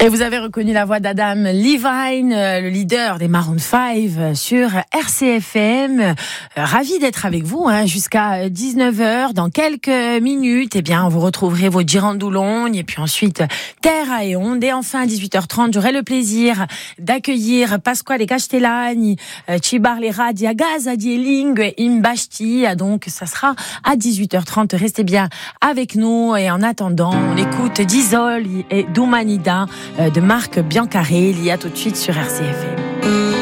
Et vous avez reconnu la voix d'Adam Levine, le leader des Maroon 5 sur RCFM. Ravi d'être avec vous jusqu'à 19h. Dans quelques minutes, vous retrouverez vos Girandoulogne et puis ensuite Terra et Onde. Et enfin, à 18h30, j'aurai le plaisir d'accueillir Pasquale Castellani, Cibarle Radia, Gaza Dieling, Imbashti. Donc, ça sera à 18h30. Restez bien avec nous. Et en attendant, on écoute Disol et D'Umanida de Marc Biancarelli. À tout de suite sur RCFM.